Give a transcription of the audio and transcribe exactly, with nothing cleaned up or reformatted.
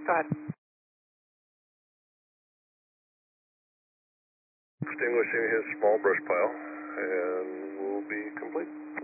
Go ahead. Extinguishing his small brush pile, and we'll be complete.